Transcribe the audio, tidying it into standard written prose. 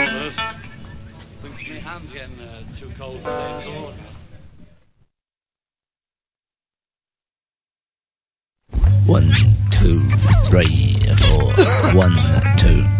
But I think my hand's getting too cold to play indoor. 1, 2, 3, 4. 1, 2.